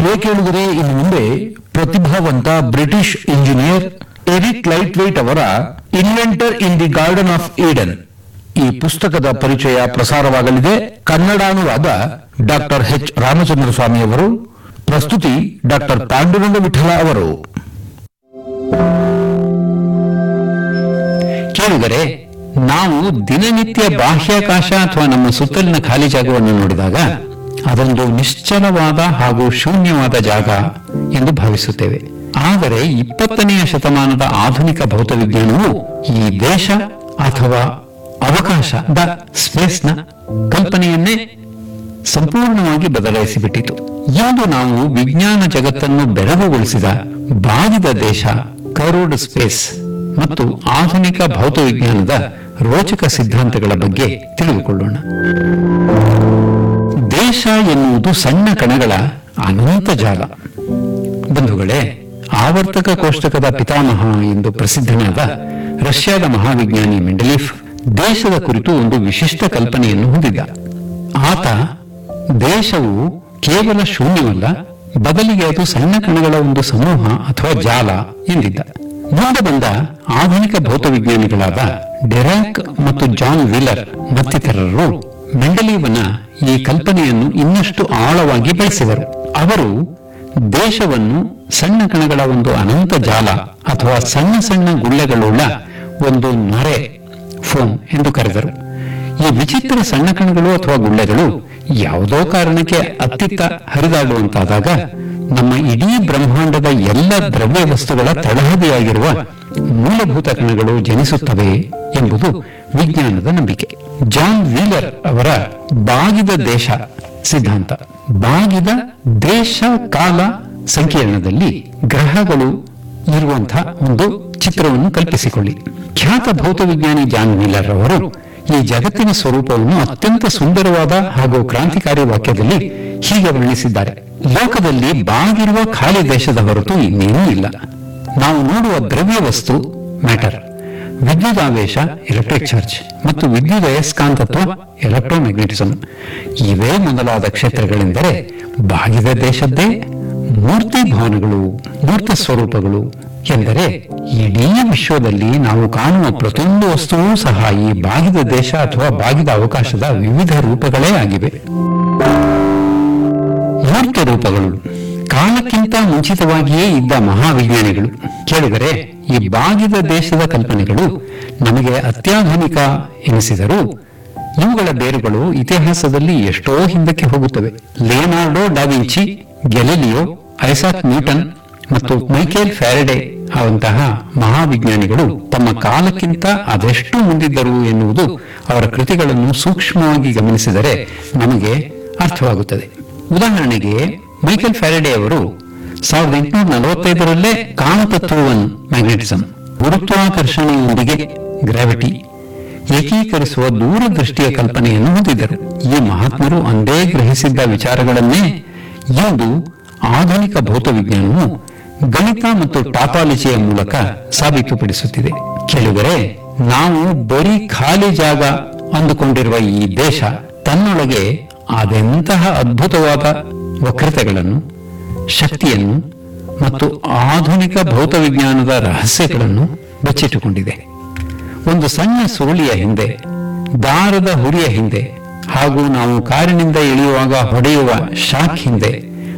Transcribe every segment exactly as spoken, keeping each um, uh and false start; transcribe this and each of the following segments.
ಪ್ರಿಯ ಕೇಳುಗರೆ, ಇನ್ನು ಮುಂದೆ ಪ್ರತಿಭಾವಂತ British engineer Eric light white ಅವರ inventor in the garden of Eden ಈ ಪುಸ್ತಕದ ಪರಿಚಯ ಪ್ರಸಾರವಾಗಲಿದೆ. ಕನ್ನಡಾನುವಾದ ಡಾಕ್ಟರ್ ಎಚ್ ರಾಮಚಂದ್ರ ಸ್ವಾಮಿ ಅವರು, ಪ್ರಸ್ತುತಿ ಡಾಕ್ಟರ್ ಪಾಂಡುರಂಗ ವಿಠಲ ಅವರು. ಕೇಳುಗರೆ, ನಾವು ದಿನನಿತ್ಯ ಬಾಹ್ಯಾಕಾಶ ಅಥವಾ ನಮ್ಮ ಸುತ್ತಲಿನ ಖಾಲಿ ಜಾಗವನ್ನು ನೋಡಿದಾಗ ಅದೊಂದು ನಿಶ್ಚಲವಾದ ಹಾಗೂ ಶೂನ್ಯವಾದ ಜಾಗ ಎಂದು ಭಾವಿಸುತ್ತೇವೆ. ಆದರೆ ಇಪ್ಪತ್ತನೆಯ ಶತಮಾನದ ಆಧುನಿಕ ಭೌತವಿಜ್ಞಾನವು ಈ ದೇಶ ಅಥವಾ ಅವಕಾಶ ದ ಸ್ಪೇಸ್ನ ಕಲ್ಪನೆಯನ್ನೇ ಸಂಪೂರ್ಣವಾಗಿ ಬದಲಾಯಿಸಿಬಿಟ್ಟಿತು. ಇಂದು ನಾವು ವಿಜ್ಞಾನ ಜಗತ್ತನ್ನು ಬೆರಗುಗೊಳಿಸಿದ ಬಾಗಿದ ದೇಶ, ಕರ್ವ್ಡ್ ಸ್ಪೇಸ್ ಮತ್ತು ಆಧುನಿಕ ಭೌತವಿಜ್ಞಾನದ ರೋಚಕ ಸಿದ್ಧಾಂತಗಳ ಬಗ್ಗೆ ತಿಳಿದುಕೊಳ್ಳೋಣ. ದೇಶ ಎನ್ನುವುದು ಸಣ್ಣ ಕಣಗಳ ಅನಂತ ಜಾಲ. ಬಂಧುಗಳೇ, ಆವರ್ತಕ ಕೋಷ್ಟಕದ ಪಿತಾಮಹ ಎಂದು ಪ್ರಸಿದ್ಧನಾದ ರಷ್ಯಾದ ಮಹಾವಿಜ್ಞಾನಿ ಮೆಂಡೆಲೀಫ್ ದೇಶದ ಕುರಿತು ಒಂದು ವಿಶಿಷ್ಟ ಕಲ್ಪನೆಯನ್ನು ಹೊಂದಿದ್ದ. ಆತ ದೇಶವು ಕೇವಲ ಶೂನ್ಯವಲ್ಲ, ಬದಲಿಗೆ ಅದು ಸಣ್ಣ ಕಣಗಳ ಒಂದು ಸಮೂಹ ಅಥವಾ ಜಾಲ ಎಂದಿದ್ದ. ಮುಂದೆ ಬಂದ ಆಧುನಿಕ ಭೌತವಿಜ್ಞಾನಿಗಳಾದ ಡಿರಾಕ್ ಮತ್ತು ಜಾನ್ ವೀಲರ್ ಮತ್ತಿತರರು ಮೆಂಡೆಲೀವನ ಈ ಕಲ್ಪನೆಯನ್ನು ಇನ್ನಷ್ಟು ಆಳವಾಗಿ ಬೆಳೆಸಿದರು. ಅವರು ದೇಶವನ್ನು ಸಣ್ಣ ಕಣಗಳ ಒಂದು ಅನಂತ ಜಾಲ ಅಥವಾ ಸಣ್ಣ ಸಣ್ಣ ಗುಳ್ಳೆಗಳುಳ್ಳ ಒಂದು ನೊರೆ, ಫೋಮ್ ಎಂದು ಕರೆದರು. ಈ ವಿಚಿತ್ರ ಸಣ್ಣ ಕಣಗಳು ಅಥವಾ ಗುಳ್ಳೆಗಳು ಯಾವುದೋ ಕಾರಣಕ್ಕೆ ಅತ್ತಿತ್ತ ಹರಿದಾಡುವಂತಾದಾಗ ನಮ್ಮ ಇಡೀ ಬ್ರಹ್ಮಾಂಡದ ಎಲ್ಲ ದ್ರವ್ಯ ವಸ್ತುಗಳ ತಳಹದಿಯಾಗಿರುವ ಮೂಲಭೂತ ಕಣಗಳು ಜನಿಸುತ್ತವೆ ಎಂಬುದು ವಿಜ್ಞಾನದ ನಂಬಿಕೆ. ಜಾನ್ ವೀಲರ್ ಅವರ ಬಾಗಿದ ದೇಶ ಸಿದ್ಧಾಂತ, ಬಾಗಿದ ದೇಶ ಕಾಲ ಸಂಕೀರ್ಣದಲ್ಲಿ ಗ್ರಹಗಳು ಇರುವಂತಹ ಒಂದು ಚಿತ್ರವನ್ನು ಕಲ್ಪಿಸಿಕೊಳ್ಳಿ. ಖ್ಯಾತ ಭೌತವಿಜ್ಞಾನಿ ಜಾನ್ ವೀಲರ್ ಅವರು ಈ ಜಗತ್ತಿನ ಸ್ವರೂಪವನ್ನು ಅತ್ಯಂತ ಸುಂದರವಾದ ಹಾಗೂ ಕ್ರಾಂತಿಕಾರಿ ವಾಕ್ಯದಲ್ಲಿ ಹೀಗೆ ವರ್ಣಿಸಿದ್ದಾರೆ: ಲೋಕದಲ್ಲಿ ಬಾಗಿರುವ ಖಾಲಿ ದೇಶದ ಹೊರತು ಇನ್ನೇನೂ ಇಲ್ಲ. ನಾವು ನೋಡುವ ದ್ರವ್ಯ ವಸ್ತು ಮ್ಯಾಟರ್, ವಿದ್ಯುದಾವೇಶ ಎಲೆಕ್ಟ್ರಿಕ್ ಚಾರ್ಜ್ ಮತ್ತು ವಿದ್ಯುತ್ ಅಯಸ್ಕಾಂತತ್ವ ಎಲೆಕ್ಟ್ರೋಮ್ಯಾಗ್ನೆಟಿಸಮ್, ಇವೇ ಮೊದಲಾದ ಕ್ಷೇತ್ರಗಳೆಂದರೆ ಬಾಗಿದ ದೇಶದ್ದೇ ಮೂರ್ತಿ ಭವನಗಳು, ಮೂರ್ತ ಸ್ವರೂಪಗಳು. ಎಂದರೆ ಇಡೀ ವಿಶ್ವದಲ್ಲಿ ನಾವು ಕಾಣುವ ಪ್ರತಿಯೊಂದು ವಸ್ತುವೂ ಸಹ ಈ ಬಾಗಿದ ದೇಶ ಅಥವಾ ಬಾಗಿದ ಅವಕಾಶದ ವಿವಿಧ ರೂಪಗಳೇ ಆಗಿವೆ. ಮೂರ್ತ ರೂಪಗಳು ಕಾಲಕ್ಕಿಂತ ಮುಂಚಿತವಾಗಿಯೇ ಇದ್ದ ಮಹಾವಿಜ್ಞಾನಿಗಳು. ಕೇಳಿದರೆ, ಈ ಬಾಗಿದ ದೇಶದ ಕಲ್ಪನೆಗಳು ನಮಗೆ ಅತ್ಯಾಧುನಿಕ ಎನಿಸಿದರೂ ಇವುಗಳ ಬೇರುಗಳು ಇತಿಹಾಸದಲ್ಲಿ ಎಷ್ಟೋ ಹಿಂದಕ್ಕೆ ಹೋಗುತ್ತವೆ. ಲಿಯೋನಾರ್ಡೋ ಡಾ ವಿಂಚಿ, ಗ್ಯಾಲಿಲಿಯೋ, ಐಸಾಕ್ ನ್ಯೂಟನ್ ಮತ್ತು ಮೈಕೇಲ್ ಫ್ಯಾರಡೆ ಅವಂತಹ ಮಹಾವಿಜ್ಞಾನಿಗಳು ತಮ್ಮ ಕಾಲಕ್ಕಿಂತ ಅದೆಷ್ಟು ಮುಂದಿದ್ದರು ಎನ್ನುವುದು ಅವರ ಕೃತಿಗಳನ್ನು ಸೂಕ್ಷ್ಮವಾಗಿ ಗಮನಿಸಿದರೆ ನಮಗೆ ಅರ್ಥವಾಗುತ್ತದೆ. ಉದಾಹರಣೆಗೆ, ಮೈಕೇಲ್ ಫ್ಯಾರಡೆ ಅವರು ಸಾವಿರದ ಎಂಟುನೂರ ನಲವತ್ತೈದರಲ್ಲೇ ಕಾಮತತ್ವವನ್ನು, ಮ್ಯಾಗ್ನೆಟಿಸಮ್, ಗುರುತ್ವಾಕರ್ಷಣೆಯೊಂದಿಗೆ ಗ್ರಾವಿಟಿ ಏಕೀಕರಿಸುವ ದೂರದೃಷ್ಟಿಯ ಕಲ್ಪನೆಯನ್ನು ಹೊಂದಿದ್ದರು. ಈ ಮಹಾತ್ಮರು ಅಂದೇ ಗ್ರಹಿಸಿದ್ದ ವಿಚಾರಗಳನ್ನೇ ಇಂದು ಆಧುನಿಕ ಭೌತವಿಜ್ಞಾನವು ಗಣಿತ ಮತ್ತು ಟಾಪಾಲಜಿಯ ಮೂಲಕ ಸಾಬೀತುಪಡಿಸುತ್ತಿದೆ. ಕೇಳಿದರೆ, ನಾವು ಬರೀ ಖಾಲಿ ಜಾಗ ಅಂದುಕೊಂಡಿರುವ ಈ ದೇಶ ತನ್ನೊಳಗೆ ಅದೆಂತಹ ಅದ್ಭುತವಾದ ವಕ್ರತೆಗಳನ್ನು, ಶಕ್ತಿಯನ್ನು ಮತ್ತು ಆಧುನಿಕ ಭೌತವಿಜ್ಞಾನದ ರಹಸ್ಯಗಳನ್ನು ಬಚ್ಚಿಟ್ಟುಕೊಂಡಿದೆ. ಒಂದು ಸಣ್ಣ ಸುರುಳಿಯ ಹಿಂದೆ, ದಾರದ ಹುರಿಯ ಹಿಂದೆ ಹಾಗೂ ನಾವು ಕಾರಿನಿಂದ ಇಳಿಯುವಾಗ ಹೊಡೆಯುವ ಶಾಕ್ ಹಿಂದೆ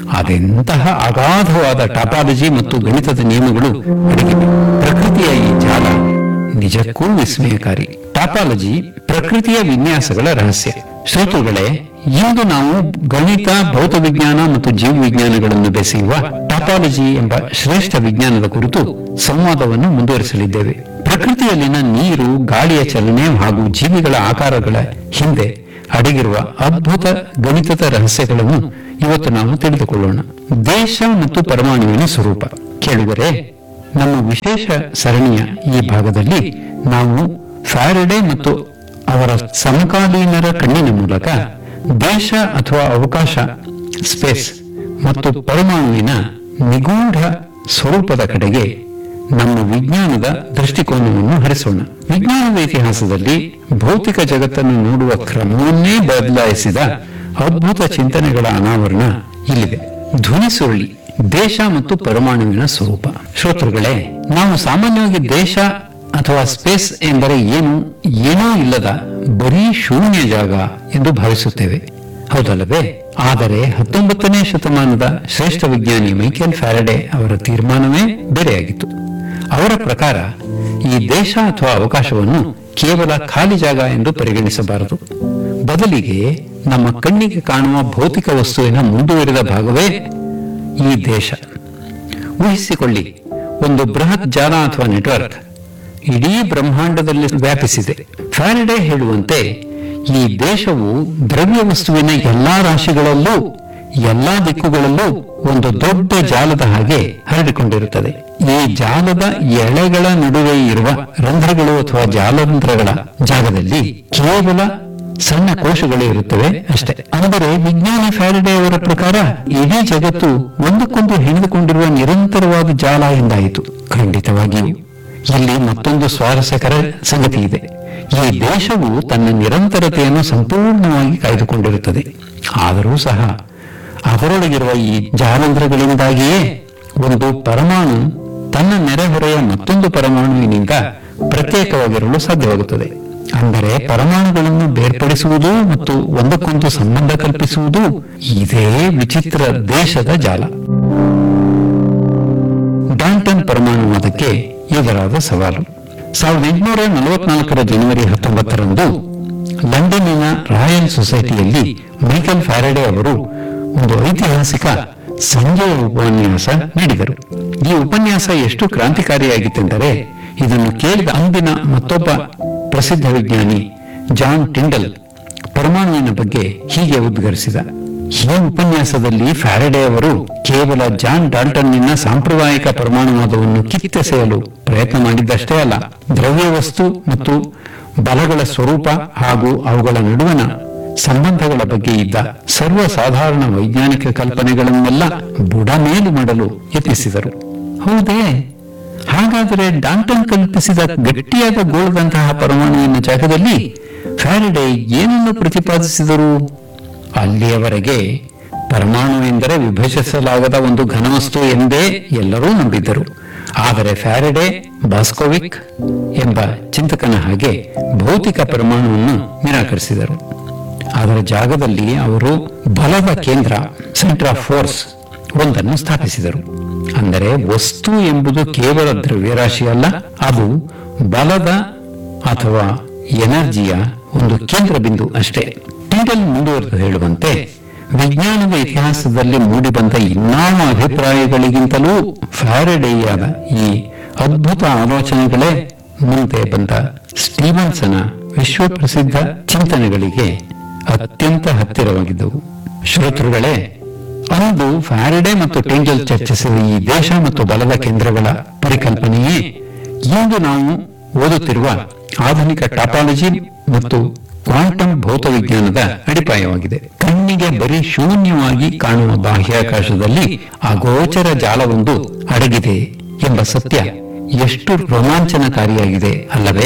ಅದೆಂತಹ ಅಗಾಧವಾದ ಟಾಪಾಲಜಿ ಮತ್ತು ಗಣಿತದ ನಿಯಮಗಳು ಅಡಗಿವೆ. ಪ್ರಕೃತಿಯ ಈ ಜಾಲ ನಿಜಕ್ಕೂ ವಿಸ್ಮಯಕಾರಿ. ಟಾಪಾಲಜಿ ಪ್ರಕೃತಿಯ ವಿನ್ಯಾಸಗಳ ರಹಸ್ಯ. ಶ್ರೋತೃಗಳೇ, ಇಂದು ನಾವು ಗಣಿತ, ಭೌತವಿಜ್ಞಾನ ಮತ್ತು ಜೀವವಿಜ್ಞಾನಗಳನ್ನು ಬೆಸೆಯುವ ಟಾಪಾಲಜಿ ಎಂಬ ಶ್ರೇಷ್ಠ ವಿಜ್ಞಾನದ ಕುರಿತು ಸಂವಾದವನ್ನು ಮುಂದುವರಿಸಲಿದ್ದೇವೆ. ಪ್ರಕೃತಿಯಲ್ಲಿನ ನೀರು, ಗಾಳಿಯ ಚಲನೆ ಹಾಗೂ ಜೀವಿಗಳ ಆಕಾರಗಳ ಹಿಂದೆ ಅಡಗಿರುವ ಅದ್ಭುತ ಗಣಿತದ ರಹಸ್ಯಗಳನ್ನು ಇವತ್ತು ನಾವು ತಿಳಿದುಕೊಳ್ಳೋಣ. ದೇಶ ಮತ್ತು ಪರಮಾಣುವಿನ ಸ್ವರೂಪ. ಕೇಳಿದರೆ, ನಮ್ಮ ವಿಶೇಷ ಸರಣಿಯ ಈ ಭಾಗದಲ್ಲಿ ನಾವು ಫ್ಯಾರಡೆ ಮತ್ತು ಅವರ ಸಮಕಾಲೀನರ ಕಣ್ಣಿನ ಮೂಲಕ ದೇಶ ಅಥವಾ ಅವಕಾಶ, ಸ್ಪೇಸ್ ಮತ್ತು ಪರಮಾಣುವಿನ ನಿಗೂಢ ಸ್ವರೂಪದ ಕಡೆಗೆ ನಮ್ಮ ವಿಜ್ಞಾನದ ದೃಷ್ಟಿಕೋನವನ್ನು ಹರಿಸೋಣ. ವಿಜ್ಞಾನದ ಇತಿಹಾಸದಲ್ಲಿ ಭೌತಿಕ ಜಗತ್ತನ್ನು ನೋಡುವ ಕ್ರಮವನ್ನೇ ಬದಲಾಯಿಸಿದ ಅದ್ಭುತ ಚಿಂತನೆಗಳ ಅನಾವರಣ ಇಲ್ಲಿದೆ. ಧ್ವನಿ ಸುರುಳಿ ದೇಶ ಮತ್ತು ಪರಮಾಣುವಿನ ಸ್ವರೂಪ. ಶ್ರೋತೃಗಳೇ, ನಾವು ಸಾಮಾನ್ಯವಾಗಿ ದೇಶ ಅಥವಾ ಸ್ಪೇಸ್ ಎಂದರೆ ಏನು ಏನೂ ಇಲ್ಲದ ಬರೀ ಶೂನ್ಯ ಜಾಗ ಎಂದು ಭಾವಿಸುತ್ತೇವೆ, ಹೌದಲ್ಲವೇ? ಆದರೆ ಹತ್ತೊಂಬತ್ತನೇ ಶತಮಾನದ ಶ್ರೇಷ್ಠ ವಿಜ್ಞಾನಿ ಮೈಕೆಲ್ ಫ್ಯಾರಡೆ ಅವರ ತೀರ್ಮಾನವೇ ಬೇರೆಯಾಗಿತ್ತು. ಅವರ ಪ್ರಕಾರ ಈ ದೇಶ ಅಥವಾ ಅವಕಾಶವನ್ನು ಕೇವಲ ಖಾಲಿ ಜಾಗ ಎಂದು ಪರಿಗಣಿಸಬಾರದು. ಬದಲಿಗೆ ನಮ್ಮ ಕಣ್ಣಿಗೆ ಕಾಣುವ ಭೌತಿಕ ವಸ್ತುವಿನ ಮುಂದುವರಿದ ಭಾಗವೇ ಈ ದೇಶ. ಊಹಿಸಿಕೊಳ್ಳಿ, ಒಂದು ಬೃಹತ್ ಜಾಲ ಅಥವಾ ನೆಟ್ವರ್ಕ್ ಇಡೀ ಬ್ರಹ್ಮಾಂಡದಲ್ಲಿ ವ್ಯಾಪಿಸಿದೆ. ಫ್ಯಾರಡೆ ಹೇಳುವಂತೆ ಈ ದೇಶವು ದ್ರವ್ಯ ವಸ್ತುವಿನ ಎಲ್ಲಾ ರಾಶಿಗಳಲ್ಲೂ ಎಲ್ಲಾ ದಿಕ್ಕುಗಳಲ್ಲೂ ಒಂದು ದೊಡ್ಡ ಜಾಲದ ಹಾಗೆ ಹರಡಿಕೊಂಡಿರುತ್ತದೆ. ಈ ಜಾಲದ ಎಳೆಗಳ ನಡುವೆ ಇರುವ ರಂಧ್ರಗಳು ಅಥವಾ ಜಾಲರಂಧ್ರಗಳ ಜಾಗದಲ್ಲಿ ಕೇವಲ ಸಣ್ಣ ಕೋಶಗಳು ಇರುತ್ತವೆ ಅಷ್ಟೇ. ಅಂದರೆ ವಿಜ್ಞಾನಿ ಫ್ಯಾರಡೆ ಅವರ ಪ್ರಕಾರ ಇಡೀ ಜಗತ್ತು ಒಂದಕ್ಕೊಂದು ಹೆಣೆದುಕೊಂಡಿರುವ ನಿರಂತರವಾದ ಜಾಲ ಎಂದಾಯಿತು. ಖಂಡಿತವಾಗಿಯೂ ಇಲ್ಲಿ ಮತ್ತೊಂದು ಸ್ವಾರಸ್ಯಕರ ಸಂಗತಿ ಇದೆ. ಈ ದೇಶವು ತನ್ನ ನಿರಂತರತೆಯನ್ನು ಸಂಪೂರ್ಣವಾಗಿ ಕಾಯ್ದುಕೊಂಡಿರುತ್ತದೆ. ಆದರೂ ಸಹ ಅದರೊಳಗಿರುವ ಈ ಜಾಲಂಧ್ರಗಳಿಂದಾಗಿಯೇ ಒಂದು ಪರಮಾಣು ತನ್ನ ನೆರೆಹೊರೆಯ ಮತ್ತೊಂದು ಪರಮಾಣುವಿನಿಂದ ಪ್ರತ್ಯೇಕವಾಗಿರಲು ಸಾಧ್ಯವಾಗುತ್ತದೆ. ಅಂದರೆ ಪರಮಾಣುಗಳನ್ನು ಬೇರ್ಪಡಿಸುವುದು ಮತ್ತು ಒಂದಕ್ಕೊಂದು ಸಂಬಂಧ ಕಲ್ಪಿಸುವುದು ಇದೇ ವಿಚಿತ್ರ ದೇಶದ ಜಾಲ. ಡಾಲ್ಟನ್ ಪರಮಾಣುವಾದಕ್ಕೆ ಎದುರಾದ ಸವಾಲು. ಸಾವಿರದ ಎಂಟುನೂರ ನಲವತ್ನಾಲ್ಕರ ಜನವರಿ ಹತ್ತೊಂಬತ್ತರಂದು ಲಂಡನ್ನಿನ ರಾಯಲ್ ಸೊಸೈಟಿಯಲ್ಲಿ ಮೈಕೆಲ್ ಫ್ಯಾರಡೆ ಅವರು ಒಂದು ಐತಿಹಾಸಿಕ ಸಂಜೆಯ ಉಪನ್ಯಾಸ ನೀಡಿದರು. ಈ ಉಪನ್ಯಾಸ ಎಷ್ಟು ಕ್ರಾಂತಿಕಾರಿಯಾಗಿತ್ತೆಂದರೆ ಇದನ್ನು ಕೇಳಿದ ಅಂದಿನ ಮತ್ತೊಬ್ಬ ಪ್ರಸಿದ್ಧ ವಿಜ್ಞಾನಿ ಜಾನ್ ಟಿಂಡಲ್ ಪರಮಾಣುವಿನ ಬಗ್ಗೆ ಹೀಗೆ ಉದ್ಗರಿಸಿದ. ಈ ಉಪನ್ಯಾಸದಲ್ಲಿ ಫ್ಯಾರಡೆ ಅವರು ಕೇವಲ ಜಾನ್ ಡಾಲ್ಟನ್ನಿನ ಸಾಂಪ್ರದಾಯಿಕ ಪರಮಾಣುವಾದವನ್ನು ಕಿತ್ತೆಸೆಯಲು ಪ್ರಯತ್ನ ಮಾಡಿದ್ದಷ್ಟೇ ಅಲ್ಲ, ದ್ರವ್ಯ ವಸ್ತು ಮತ್ತು ಬಲಗಳ ಸ್ವರೂಪ ಹಾಗೂ ಅವುಗಳ ನಡುವಣ ಸಂಬಂಧಗಳ ಬಗ್ಗೆ ಇದ್ದ ಸರ್ವಸಾಧಾರಣ ವೈಜ್ಞಾನಿಕ ಕಲ್ಪನೆಗಳನ್ನೆಲ್ಲ ಬುಡಮೇಲು ಮಾಡಲು ಯತ್ನಿಸಿದರು. ಹೌದೇ? ಹಾಗಾದರೆ ಡಾಲ್ಟನ್ ಕಲ್ಪಿಸಿದ ಗಟ್ಟಿಯಾದ ಗೋಳದಂತಹ ಪರಮಾಣುವಿನ ಜಾಗದಲ್ಲಿ ಫ್ಯಾರಡೆ ಏನನ್ನು ಪ್ರತಿಪಾದಿಸಿದರು? ಅಲ್ಲಿಯವರೆಗೆ ಪರಮಾಣು ಎಂದರೆ ವಿಭಜಿಸಲಾಗದ ಒಂದು ಘನವಸ್ತು ಎಂದೇ ಎಲ್ಲರೂ ನಂಬಿದ್ದರು. ಆದರೆ ಫ್ಯಾರಡೆ ಬಾಸ್ಕೋವಿಕ್ ಎಂಬ ಚಿಂತಕನ ಹಾಗೆ ಭೌತಿಕ ಪರಮಾಣುವನ್ನು ನಿರಾಕರಿಸಿದರು. ಅದರ ಜಾಗದಲ್ಲಿ ಅವರು ಬಲದ ಕೇಂದ್ರ, ಸೆಂಟರ್ ಆಫ್ ಫೋರ್ಸ್ ಒಂದನ್ನು ಸ್ಥಾಪಿಸಿದರು. ಅಂದರೆ ವಸ್ತು ಎಂಬುದು ಕೇವಲ ದ್ರವ್ಯರಾಶಿ ಅಲ್ಲ, ಅದು ಬಲದ ಅಥವಾ ಎನರ್ಜಿಯ ಒಂದು ಕೇಂದ್ರ ಬಿಂದು ಅಷ್ಟೇ. ಟಿಂಡಲ್ ಮುಂದುವರೆದು ಹೇಳುವಂತೆ ವಿಜ್ಞಾನದ ಇತಿಹಾಸದಲ್ಲಿ ಮೂಡಿಬಂದ ಇನ್ನಾವ ಅಭಿಪ್ರಾಯಗಳಿಗಿಂತಲೂ ಫ್ಯಾರಡೆಯಾದ ಈ ಅದ್ಭುತ ಆಲೋಚನೆಗಳೇ ಮುಂದೆ ಬಂದ ಸ್ಟೀವನ್ಸನ ವಿಶ್ವಪ್ರಸಿದ್ಧ ಚಿಂತನೆಗಳಿಗೆ ಅತ್ಯಂತ ಹತ್ತಿರವಾಗಿದ್ದವು. ಶ್ರೋತೃಗಳೇ, ಅಂದು ಫ್ಯಾರಡೆ ಮತ್ತು ಟಿಂಡಲ್ ಚರ್ಚಿಸಿದ ಈ ದೇಶ ಮತ್ತು ಬಲದ ಕೇಂದ್ರಗಳ ಪರಿಕಲ್ಪನೆಯೇ ಇಂದು ನಾವು ಓದುತ್ತಿರುವ ಆಧುನಿಕ ಟಾಪಾಲಜಿ ಮತ್ತು ಕ್ವಾಂಟಮ್ ಭೌತವಿಜ್ಞಾನದ ಅಡಿಪಾಯವಾಗಿದೆ. ಕಣ್ಣಿಗೆ ಬರೀ ಶೂನ್ಯವಾಗಿ ಕಾಣುವ ಬಾಹ್ಯಾಕಾಶದಲ್ಲಿ ಅಗೋಚರ ಜಾಲವೊಂದು ಅಡಗಿದೆ ಎಂಬ ಸತ್ಯ ಎಷ್ಟು ರೋಮಾಂಚನಕಾರಿಯಾಗಿದೆ ಅಲ್ಲವೇ?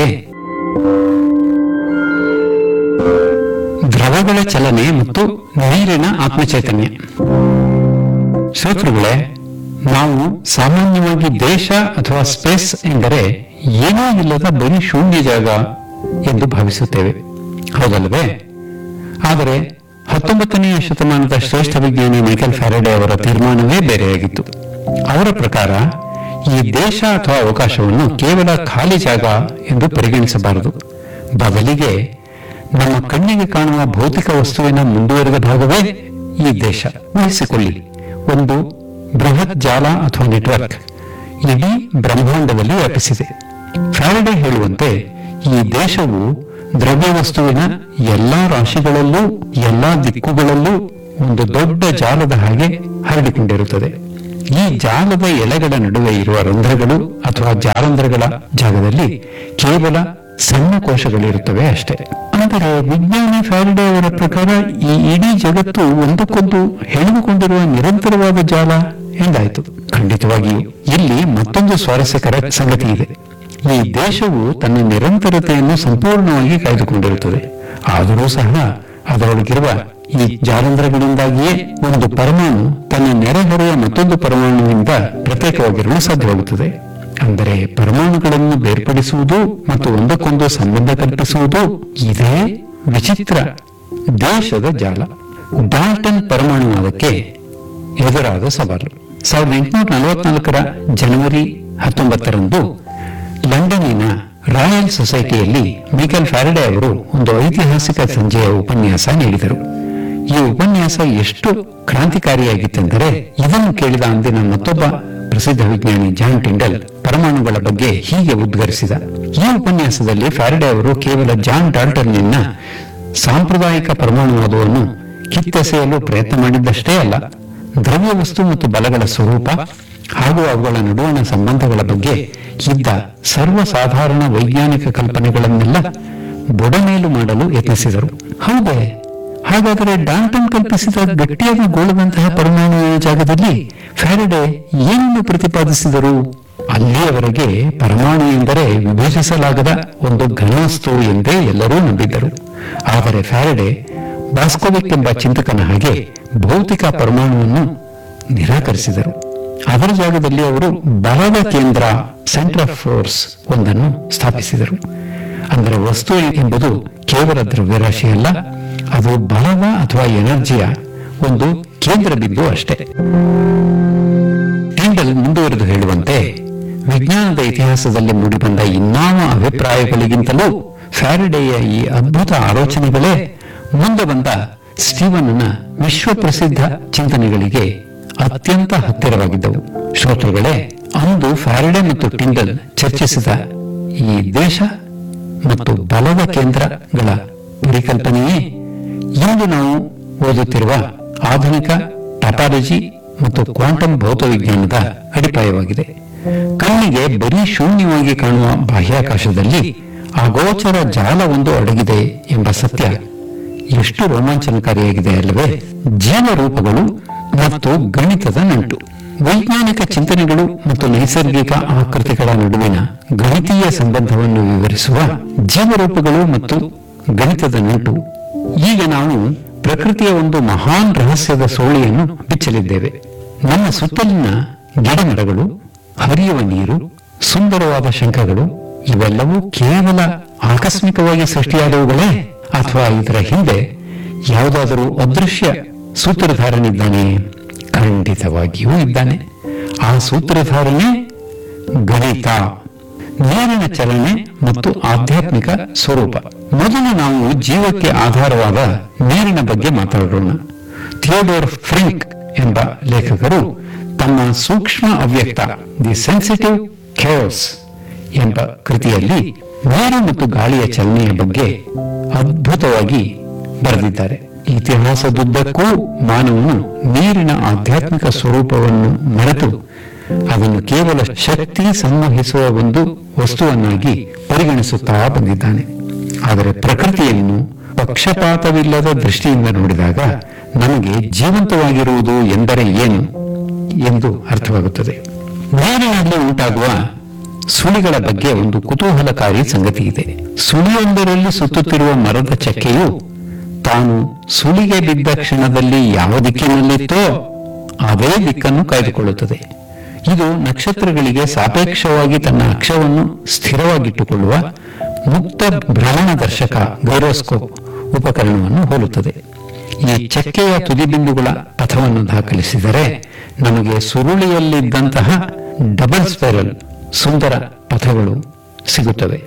ದ್ರವಗಳ ಚಲನೆ ಮತ್ತು ನೀರಿನ ಆತ್ಮಚೈತನ್ಯ. ಶ್ರೋತೃಗಳೇ, ನಾವು ಸಾಮಾನ್ಯವಾಗಿ ದೇಶ ಅಥವಾ ಸ್ಪೇಸ್ ಎಂದರೆ ಏನೂ ಇಲ್ಲದ ಬರೀ ಶೂನ್ಯ ಜಾಗ ಎಂದು ಭಾವಿಸುತ್ತೇವೆ, ಹೌದಲ್ಲವೇ? ಆದರೆ ಹತ್ತೊಂಬತ್ತನೆಯ ಶತಮಾನದ ಶ್ರೇಷ್ಠ ವಿಜ್ಞಾನಿ ಮೈಕೆಲ್ ಫ್ಯಾರಡೆ ಅವರ ತೀರ್ಮಾನವೇ ಬೇರೆಯಾಗಿತ್ತು. ಅವರ ಪ್ರಕಾರ ಈ ದೇಶ ಅಥವಾ ಅವಕಾಶವನ್ನು ಕೇವಲ ಖಾಲಿ ಜಾಗ ಎಂದು ಪರಿಗಣಿಸಬಾರದು. ಬದಲಿಗೆ ನಮ್ಮ ಕಣ್ಣಿಗೆ ಕಾಣುವ ಭೌತಿಕ ವಸ್ತುವಿನ ಮುಂದುವರೆದ ಭಾಗವೇ ಈ ದೇಶ. ಊಹಿಸಿಕೊಳ್ಳಿ, ಒಂದು ಬೃಹತ್ ಜಾಲ ಅಥವಾ ನೆಟ್ವರ್ಕ್ ಇಡೀ ಬ್ರಹ್ಮಾಂಡದಲ್ಲಿ ವ್ಯಾಪಿಸಿದೆ. ಫ್ಯಾರಡೆ ಹೇಳುವಂತೆ ಈ ದೇಶವು ದ್ರವ್ಯ ವಸ್ತುವಿನ ಎಲ್ಲಾ ರಾಶಿಗಳಲ್ಲೂ ಎಲ್ಲಾ ದಿಕ್ಕುಗಳಲ್ಲೂ ಒಂದು ದೊಡ್ಡ ಜಾಲದ ಹಾಗೆ ಹರಡಿಕೊಂಡಿರುತ್ತದೆ. ಈ ಜಾಲದ ಎಲೆಗಳ ನಡುವೆ ಇರುವ ರಂಧ್ರಗಳು ಅಥವಾ ಜಾಲಂಧ್ರಗಳ ಜಾಗದಲ್ಲಿ ಕೇವಲ ಸಣ್ಣ ಕೋಶಗಳಿರುತ್ತವೆ ಅಷ್ಟೇ. ಅಂದರೆ ವಿಜ್ಞಾನಿ ಫ್ಯಾರಡೆ ಅವರ ಪ್ರಕಾರ ಈ ಇಡೀ ಜಗತ್ತು ಒಂದಕ್ಕೊಂದು ಹೆಣೆದುಕೊಂಡಿರುವ ನಿರಂತರವಾದ ಜಾಲ ಎಂದಾಯಿತು. ಖಂಡಿತವಾಗಿಯೂ ಇಲ್ಲಿ ಮತ್ತೊಂದು ಸ್ವಾರಸ್ಯಕರ ಸಂಗತಿ ಇದೆ. ಈ ದೇಶವು ತನ್ನ ನಿರಂತರತೆಯನ್ನು ಸಂಪೂರ್ಣವಾಗಿ ಕಾಯ್ದುಕೊಂಡಿರುತ್ತದೆ. ಆದರೂ ಸಹ ಅದರೊಳಗಿರುವ ಈ ಜಾಲಂಧ್ರಗಳಿಂದಾಗಿಯೇ ಒಂದು ಪರಮಾಣು ತನ್ನ ನೆರೆಹೊರೆ ಮತ್ತೊಂದು ಪರಮಾಣುವಿನಿಂದ ಪ್ರತ್ಯೇಕವಾಗಿರಲು ಸಾಧ್ಯವಾಗುತ್ತದೆ. ಅಂದರೆ ಪರಮಾಣುಗಳನ್ನು ಬೇರ್ಪಡಿಸುವುದು ಮತ್ತು ಒಂದಕ್ಕೊಂದು ಸಂಬಂಧ ಕಲ್ಪಿಸುವುದು ಇದೇ ವಿಚಿತ್ರ ದೇಶದ ಜಾಲ. ಡಾಲ್ಟನ್ ಪರಮಾಣುವಾದಕ್ಕೆ ಎದುರಾದ ಸವಾಲು. ಸಾವಿರದ ಎಂಟುನೂರ ನಲವತ್ನಾಲ್ಕರ ಜನವರಿ ಹತ್ತೊಂಬತ್ತರಂದು ಲಂಡನ್ನಿನ ರಾಯಲ್ ಸೊಸೈಟಿಯಲ್ಲಿ ಮೈಕೆಲ್ ಫ್ಯಾರಡೆ ಅವರು ಒಂದು ಐತಿಹಾಸಿಕ ಸಂಜೆಯ ಉಪನ್ಯಾಸ ನೀಡಿದರು. ಈ ಉಪನ್ಯಾಸ ಎಷ್ಟು ಕ್ರಾಂತಿಕಾರಿಯಾಗಿತ್ತೆಂದರೆ ಇದನ್ನು ಕೇಳಿದ ಅಂದಿನ ಮತ್ತೊಬ್ಬ ಪ್ರಸಿದ್ಧ ವಿಜ್ಞಾನಿ ಜಾನ್ ಟಿಂಡಲ್ ಪರಮಾಣುಗಳ ಬಗ್ಗೆ ಹೀಗೆ ಉದ್ಗರಿಸಿದ. ಈ ಉಪನ್ಯಾಸದಲ್ಲಿ ಫ್ಯಾರಡೆ ಅವರು ಕೇವಲ ಜಾನ್ ಡಾಲ್ಟನ್ನಿನ ಸಾಂಪ್ರದಾಯಿಕ ಪರಮಾಣುವಾದವನ್ನು ಕಿತ್ತೆಸೆಯಲು ಪ್ರಯತ್ನ ಮಾಡಿದ್ದಷ್ಟೇ ಅಲ್ಲ, ದ್ರವ್ಯ ವಸ್ತು ಮತ್ತು ಬಲಗಳ ಸ್ವರೂಪ ಹಾಗೂ ಅವುಗಳ ನಡುವಣ ಸಂಬಂಧಗಳ ಬಗ್ಗೆ ಇದ್ದ ಸರ್ವಸಾಧಾರಣ ವೈಜ್ಞಾನಿಕ ಕಲ್ಪನೆಗಳನ್ನೆಲ್ಲ ಬುಡಮೇಲು ಮಾಡಲು ಯತ್ನಿಸಿದರು. ಹೌದೇ? ಹಾಗಾದರೆ ಡಾಲ್ಟನ್ ಕಲ್ಪಿಸಿದ ಗಟ್ಟಿಯಾದ ಗೋಳದಂತಹ ಪರಮಾಣುವಿನ ಜಾಗದಲ್ಲಿ ಫ್ಯಾರಡೆ ಏನನ್ನು ಪ್ರತಿಪಾದಿಸಿದರು? ಅಲ್ಲಿಯವರೆಗೆ ಪರಮಾಣು ಎಂದರೆ ವಿಭಜಿಸಲಾಗದ ಒಂದು ಘನವಸ್ತು ಎಂದೇ ಎಲ್ಲರೂ ನಂಬಿದ್ದರು. ಆದರೆ ಫ್ಯಾರಡೆ ಬಾಸ್ಕೋವಿಕ್ ಎಂಬ ಚಿಂತಕನ ಹಾಗೆ ಭೌತಿಕ ಪರಮಾಣುವನ್ನು ನಿರಾಕರಿಸಿದರು. ಅದರ ಜಾಗದಲ್ಲಿ ಅವರು ಬಲದ ಕೇಂದ್ರ, ಸೆಂಟರ್ ಆಫ್ ಫೋರ್ಸ್ ಒಂದನ್ನು ಸ್ಥಾಪಿಸಿದರು. ಅಂದರೆ ವಸ್ತು ಎಂಬುದು ಕೇವಲ ದ್ರವ್ಯರಾಶಿಯಲ್ಲ, ಅದು ಬಲದ ಅಥವಾ ಎನರ್ಜಿಯ ಒಂದು ಕೇಂದ್ರ ಬಿಂದು ಅಷ್ಟೇ. ಟಿಂಡಲ್ ಮುಂದುವರೆದು ಹೇಳುವಂತೆ, ವಿಜ್ಞಾನದ ಇತಿಹಾಸದಲ್ಲಿ ಮೂಡಿಬಂದ ಇನ್ನಾವ ಅಭಿಪ್ರಾಯಗಳಿಗಿಂತಲೂ ಫ್ಯಾರಡೆಯ ಈ ಅದ್ಭುತ ಆಲೋಚನೆಗಳೇ ಮುಂದೆ ಬಂದ ಸ್ಟೀವನ್ನ ವಿಶ್ವಪ್ರಸಿದ್ಧ ಚಿಂತನೆಗಳಿಗೆ ಅತ್ಯಂತ ಹತ್ತಿರವಾಗಿದ್ದವು. ಶ್ರೋತೃಗಳೇ, ಅಂದು ಫ್ಯಾರಡೆ ಮತ್ತು ಟಿಂಡಲ್ ಚರ್ಚಿಸಿದ ಈ ದೇಶ ಮತ್ತು ಬಲದ ಕೇಂದ್ರಗಳ ಪರಿಕಲ್ಪನೆಯೇ ಇಂದು ನಾವು ಓದುತ್ತಿರುವ ಆಧುನಿಕ ಟಾಪಾಲಜಿ ಮತ್ತು ಕ್ವಾಂಟಮ್ ಭೌತವಿಜ್ಞಾನದ ಅಡಿಪಾಯವಾಗಿದೆ. ಕಣ್ಣಿಗೆ ಬರೀ ಶೂನ್ಯವಾಗಿ ಕಾಣುವ ಬಾಹ್ಯಾಕಾಶದಲ್ಲಿ ಅಗೋಚರ ಜಾಲವೊಂದು ಅಡಗಿದೆ ಎಂಬ ಸತ್ಯ ಎಷ್ಟು ರೋಮಾಂಚನಕಾರಿಯಾಗಿದೆ ಅಲ್ಲವೇ? ಜೀವರೂಪಗಳು ಮತ್ತು ಗಣಿತದ ನಂಟು. ವೈಜ್ಞಾನಿಕ ಚಿಂತನೆಗಳು ಮತ್ತು ನೈಸರ್ಗಿಕ ಆಕೃತಿಗಳ ನಡುವಿನ ಗಣಿತೀಯ ಸಂಬಂಧವನ್ನು ವಿವರಿಸುವ ಜೀವರೂಪಗಳು ಮತ್ತು ಗಣಿತದ ನಂಟು. ಈಗ ನಾವು ಪ್ರಕೃತಿಯ ಒಂದು ಮಹಾನ್ ರಹಸ್ಯದ ಸೋಳಿಯನ್ನು ಬಿಚ್ಚಲಿದ್ದೇವೆ. ನಮ್ಮ ಸುತ್ತಲಿನ ಗಿಡಮರಗಳು, ಹರಿಯುವ ನೀರು, ಸುಂದರವಾದ ಶಂಖಗಳು ಇವೆಲ್ಲವೂ ಕೇವಲ ಆಕಸ್ಮಿಕವಾಗಿ ಸೃಷ್ಟಿಯಾದವುಗಳೇ ಅಥವಾ ಇದರ ಹಿಂದೆ ಯಾವುದಾದರೂ ಅದೃಶ್ಯ ಸೂತ್ರಧಾರನಿದ್ದಾನೆ? ಖಂಡಿತವಾಗಿಯೂ ಇದ್ದಾನೆ. ಆ ಸೂತ್ರಧಾರನೇ ಗಣಿತ, ನೀರಿನ ಚಲನೆ ಮತ್ತು ಆಧ್ಯಾತ್ಮಿಕ ಸ್ವರೂಪ. ಮೊದಲು ನಾವು ಜೀವಕ್ಕೆ ಆಧಾರವಾದ ನೀರಿನ ಬಗ್ಗೆ ಮಾತಾಡೋಣ. ಥಿಯೋಡೋರ್ ಫ್ರಿಂಕ್ ಎಂಬ ಲೇಖಕರು ತಮ್ಮ ಸೂಕ್ಷ್ಮ ಅವ್ಯಕ್ತ ದಿ ಸೆನ್ಸಿಟಿವ್ ಖೇಯೋಸ್ ಎಂಬ ಕೃತಿಯಲ್ಲಿ ನೀರು ಮತ್ತು ಗಾಳಿಯ ಚಲನೆಯ ಬಗ್ಗೆ ಅದ್ಭುತವಾಗಿ ಬರೆದಿದ್ದಾರೆ. ಇತಿಹಾಸದುದ್ದಕ್ಕೂ ಮಾನವನು ನೀರಿನ ಆಧ್ಯಾತ್ಮಿಕ ಸ್ವರೂಪವನ್ನು ಮರೆತು ಅದನ್ನು ಕೇವಲ ಶಕ್ತಿ ಸಂವಹಿಸುವ ಒಂದು ವಸ್ತುವನ್ನಾಗಿ ಪರಿಗಣಿಸುತ್ತಾ ಬಂದಿದ್ದಾನೆ. ಆದರೆ ಪ್ರಕೃತಿಯನ್ನು ಪಕ್ಷಪಾತವಿಲ್ಲದ ದೃಷ್ಟಿಯಿಂದ ನೋಡಿದಾಗ ನಮಗೆ ಜೀವಂತವಾಗಿರುವುದು ಎಂದರೆ ಏನು ಎಂದು ಅರ್ಥವಾಗುತ್ತದೆ. ನೀರಿನಲ್ಲಿ ಉಂಟಾಗುವ ಸುಳಿಗಳ ಬಗ್ಗೆ ಒಂದು ಕುತೂಹಲಕಾರಿ ಸಂಗತಿ ಇದೆ. ಸುಳಿಯೊಂದರಲ್ಲಿ ಸುತ್ತುತ್ತಿರುವ ಮರದ ಚಕ್ಕೆಯು ತಾನು ಸುಳಿಗೆ ಬಿದ್ದ ಕ್ಷಣದಲ್ಲಿ ಯಾವ ದಿಕ್ಕಿನಲ್ಲಿತ್ತೋ ಅದೇ ದಿಕ್ಕನ್ನು ಕಾಯ್ದುಕೊಳ್ಳುತ್ತದೆ. ಇದು ನಕ್ಷತ್ರಗಳಿಗೆ ಸಾಪೇಕ್ಷವಾಗಿ ತನ್ನ ಅಕ್ಷವನ್ನು ಸ್ಥಿರವಾಗಿಟ್ಟುಕೊಳ್ಳುವ ಮುಕ್ತ ಭ್ರಮಣದರ್ಶಕ ಗೈರೋಸ್ಕೋಪ್ ಉಪಕರಣವನ್ನು ಹೋಲುತ್ತದೆ. ಈ ಚಕ್ಕೆಯ ತುದಿಬಿಂದುಗಳ ಪಥವನ್ನು ದಾಖಲಿಸಿದರೆ ನಮಗೆ ಸುರುಳಿಯಲ್ಲಿದ್ದಂತಹ ಡಬಲ್ ಸ್ಪೈರಲ್ ಸುಂದರ ಪಥಗಳು ಸಿಗುತ್ತವೆ.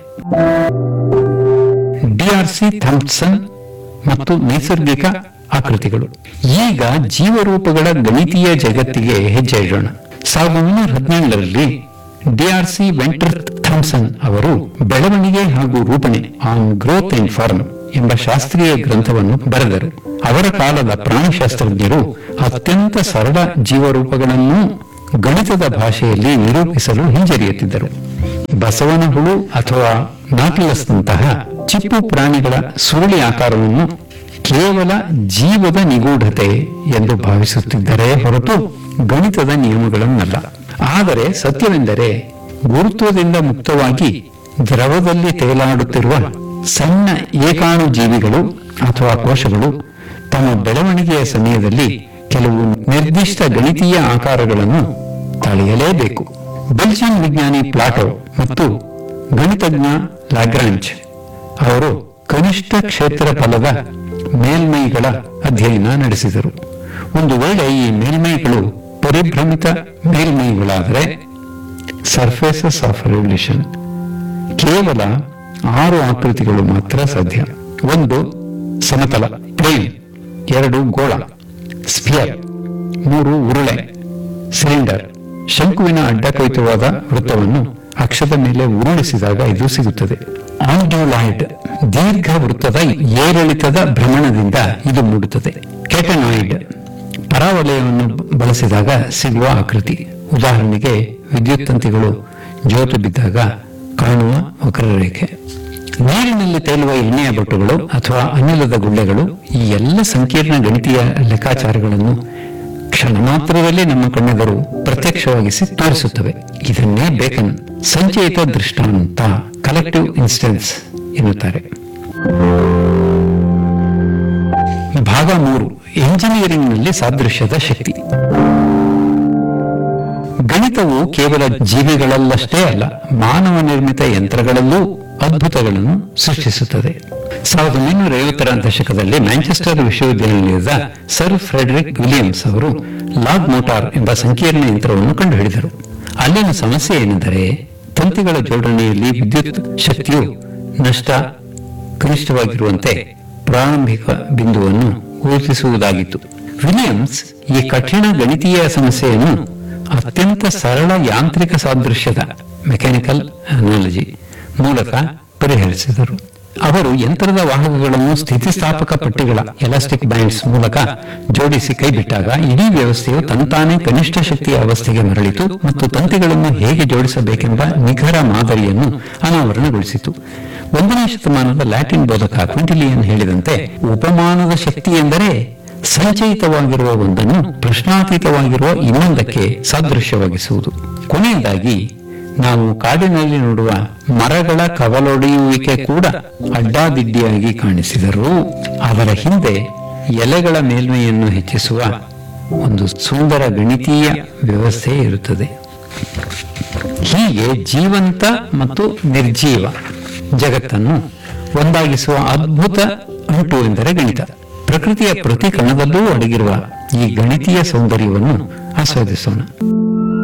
ಡಿ ಆರ್ ಸಿ ಥಾಮ್ಸನ್ ಮತ್ತು ನೈಸರ್ಗಿಕ ಆಕೃತಿಗಳು. ಈಗ ಜೀವರೂಪಗಳ ಗಣಿತೀಯ ಜಗತ್ತಿಗೆ ಹೆಜ್ಜೆ ಇಡೋಣ. ಸಾವಿರದ ಒಂಬೈನೂರ ಹದಿನೇಳರಲ್ಲಿ D R C venter Thomson ಅವರು ಬೆಳವಣಿಗೆ ಹಾಗೂ ರೂಪಣೆ ಆನ್ ಗ್ರೋತ್ ಅಂಡ್ ಫಾರ್ಮ್ ಎಂಬ ಶಾಸ್ತ್ರೀಯ ಗ್ರಂಥವನ್ನು ಬರೆದರು. ಅವರ ಕಾಲದ ಪ್ರಾಣಿಶಾಸ್ತ್ರಜ್ಞರು ಅತ್ಯಂತ ಸರಳ ಜೀವರೂಪಗಳನ್ನು ಗಣಿತದ ಭಾಷೆಯಲ್ಲಿ ನಿರೂಪಿಸಲು ಹಿಂಜರಿಯುತ್ತಿದ್ದರು. ಬಸವನ ಹುಳು ಅಥವಾ ನಾಟಿಲಸ್ನಂತಹ ಚಿಪ್ಪು ಪ್ರಾಣಿಗಳ ಸುರುಳಿ ಆಕಾರವನ್ನು ಕೇವಲ ಜೀವದ ನಿಗೂಢತೆ ಎಂದು ಭಾವಿಸುತ್ತಿದ್ದರೆ ಹೊರತು ಗಣಿತದ ನಿಯಮಗಳನ್ನಲ್ಲ. ಆದರೆ ಸತ್ಯವೆಂದರೆ ಗುರುತ್ವದಿಂದ ಮುಕ್ತವಾಗಿ ದ್ರವದಲ್ಲಿ ತೇಲಾಡುತ್ತಿರುವ ಸಣ್ಣ ಏಕಾಣು ಜೀವಿಗಳು ಅಥವಾ ಕೋಶಗಳು ತಮ್ಮ ಬೆಳವಣಿಗೆಯ ಸಮಯದಲ್ಲಿ ಕೆಲವು ನಿರ್ದಿಷ್ಟ ಗಣಿತೀಯ ಆಕಾರಗಳನ್ನು ತಳೆಯಲೇಬೇಕು. ಬೆಲ್ಜಿಯನ್ ವಿಜ್ಞಾನಿ ಪ್ಲಾಟೋ ಮತ್ತು ಗಣಿತಜ್ಞ ಲಾಗ್ರಾಂಜ್ ಅವರು ಕನಿಷ್ಠ ಕ್ಷೇತ್ರಫಲದ ಮೇಲ್ಮೈಗಳ ಅಧ್ಯಯನ ನಡೆಸಿದರು. ಒಂದು ವೇಳೆ ಈ ಮೇಲ್ಮೈಗಳು ಪರಿಭ್ರಮಿತ ಮೇಲ್ಮೈಗಳಾದರೆ ಸರ್ಫೇಸಸ್ ಆಫ್ ರೆವಲ್ಯೂಷನ್ ಕೇವಲ ಆರು ಆಕೃತಿಗಳು ಮಾತ್ರ ಸಾಧ್ಯ. ಒಂದು ಸಮತಲ ಪ್ಲೇನ್, ಎರಡು ಗೋಳ ಸ್ಫಿಯರ್, ಮೂರು ಉರುಳೆ ಸಿಲಿಂಡರ್. ಶಂಕುವಿನ ಅಡ್ಡಕೊಯ್ತವಾದ ವೃತ್ತವನ್ನು ಅಕ್ಷದ ಮೇಲೆ ಉರುಳಿಸಿದಾಗ ಇದು ಸಿಗುತ್ತದೆ. ಆಂಡ್ಯುಲಾಯ್ಡ್ ದೀರ್ಘ ವೃತ್ತದ ಏರಿಳಿತದ ಭ್ರಮಣದಿಂದ ಇದು ಮೂಡುತ್ತದೆ. ಕೆಟನಾಯ್ಡ್ ಪರಾವಲಯವನ್ನು ಬಳಸಿದಾಗ ಸಿಗುವ ಆಕೃತಿ. ಉದಾಹರಣೆಗೆ ವಿದ್ಯುತ್ ತಂತಿಗಳು ಜೋತು ಬಿದ್ದಾಗ ಕಾಣುವ ವಕ್ರರೇಖೆ. ನೀರಿನಲ್ಲಿ ತೇಲುವ ಎಣ್ಣೆಯ ಬೊಟ್ಟುಗಳು ಅಥವಾ ಅನಿಲದ ಗುಳ್ಳೆಗಳು ಈ ಎಲ್ಲ ಸಂಕೀರ್ಣ ಗಣಿತೀಯ ಲೆಕ್ಕಾಚಾರಗಳನ್ನು ಕ್ಷಣ ಮಾತ್ರದಲ್ಲಿ ನಮ್ಮ ಕಣ್ಣೆದುರು ಪ್ರತ್ಯಕ್ಷವಾಗಿಸಿ ತೋರಿಸುತ್ತವೆ. ಇದನ್ನೇ ಬೇಕನ್ ಸಂಚಯಿತ ದೃಷ್ಟಾಂತ ಕಲೆಕ್ಟಿವ್ ಇನ್ಸ್ಟೆನ್ಸ್ ಎನ್ನುತ್ತಾರೆ. ಭಾಗ ಮೂರು, ಎಂಜಿನಿಯರಿಂಗ್ನಲ್ಲಿ ಸಾದೃಶ್ಯದ ಶಕ್ತಿ. ಗಣಿತವು ಕೇವಲ ಜೀವಿಗಳಲ್ಲಷ್ಟೇ ಅಲ್ಲ, ಮಾನವ ನಿರ್ಮಿತ ಯಂತ್ರಗಳಲ್ಲೂ ಅದ್ಭುತಗಳನ್ನು ಸೃಷ್ಟಿಸುತ್ತದೆ. ಸಾವಿರದ ಒಂಬೈನೂರ ಐವತ್ತರ ದಶಕದಲ್ಲಿ ಮ್ಯಾಂಚೆಸ್ಟರ್ ವಿಶ್ವವಿದ್ಯಾನಿಲಯದ ಸರ್ ಫ್ರೆಡರಿಕ್ ವಿಲಿಯಮ್ಸ್ ಅವರು ಲಾಗ್ ಮೋಟಾರ್ ಎಂಬ ಸಂಕೀರ್ಣ ಯಂತ್ರವನ್ನು ಕಂಡುಹಿಡಿದರು. ಅಲ್ಲಿನ ಸಮಸ್ಯೆ ಏನೆಂದರೆ ತಂತಿಗಳ ಜೋಡಣೆಯಲ್ಲಿ ವಿದ್ಯುತ್ ಶಕ್ತಿಯು ನಷ್ಟ ಕನಿಷ್ಠವಾಗಿರುವಂತೆ ಪ್ರಾರಂಭಿಕ ಬಿಂದುವನ್ನು ಗುರುತಿಸುವುದಾಗಿತ್ತು. ವಿಲಿಯಮ್ಸ್ ಈ ಕಠಿಣ ಗಣಿತೀಯ ಸಮಸ್ಯೆಯನ್ನು ಅತ್ಯಂತ ಸರಳ ಯಾಂತ್ರಿಕ ಸಾದೃಶ್ಯದ ಮೆಕ್ಯಾನಿಕಲ್ ಅನಾಲಜಿ ಮೂಲಕ ಪರಿಹರಿಸಿದರು. ಅವರು ಯಂತ್ರದ ವಾಹಕಗಳನ್ನು ಸ್ಥಿತಿಸ್ಥಾಪಕ ಪಟ್ಟಿಗಳ ಎಲಾಸ್ಟಿಕ್ ಬ್ಯಾಂಡ್ಸ್ ಮೂಲಕ ಜೋಡಿಸಿ ಕೈಬಿಟ್ಟಾಗ ಇಡೀ ವ್ಯವಸ್ಥೆಯು ತಂತಾನೇ ಕನಿಷ್ಠ ಶಕ್ತಿಯ ಅವಸ್ಥೆಗೆ ಮರಳಿತು ಮತ್ತು ತಂತಿಗಳನ್ನು ಹೇಗೆ ಜೋಡಿಸಬೇಕೆಂಬ ನಿಖರ ಮಾದರಿಯನ್ನು ಅನಾವರಣಗೊಳಿಸಿತು. ಒಂದನೇ ಶತಮಾನದ ಲ್ಯಾಟಿನ್ ಬೋಧಕ ಕ್ವಿಂಟಿಲಿಯನ್ ಹೇಳಿದಂತೆ, ಉಪಮಾನದ ಶಕ್ತಿ ಎಂದರೆ ಸಂಚಯಿತವಾಗಿರುವ ಒಂದನ್ನು ಪ್ರಶ್ನಾತೀತವಾಗಿರುವ ಇನ್ನೊಂದಕ್ಕೆ ಸಾದೃಶ್ಯವಾಗಿಸುವುದು. ಕೊನೆಯದಾಗಿ ನಾವು ಕಾಡಿನಲ್ಲಿ ನೋಡುವ ಮರಗಳ ಕವಲೊಡೆಯುವಿಕೆ ಕೂಡ ಅಡ್ಡಾದಿಡ್ಡಿಯಾಗಿ ಕಾಣಿಸಿದರೂ ಅದರ ಹಿಂದೆ ಎಲೆಗಳ ಮೇಲ್ಮೈಯನ್ನು ಹೆಚ್ಚಿಸುವ ಒಂದು ಸುಂದರ ಗಣಿತೀಯ ವ್ಯವಸ್ಥೆ ಇರುತ್ತದೆ. ಹೀಗೆ ಜೀವಂತ ಮತ್ತು ನಿರ್ಜೀವ ಜಗತ್ತನ್ನು ಒಂದಾಗಿಸುವ ಅದ್ಭುತ ಅಂಟು ಎಂದರೆ ಗಣಿತ. ಪ್ರಕೃತಿಯ ಪ್ರತಿ ಕಣದಲ್ಲೂ ಅಡಗಿರುವ ಈ ಗಣಿತೀಯ ಸೌಂದರ್ಯವನ್ನು ಆಸ್ವಾದಿಸೋಣ.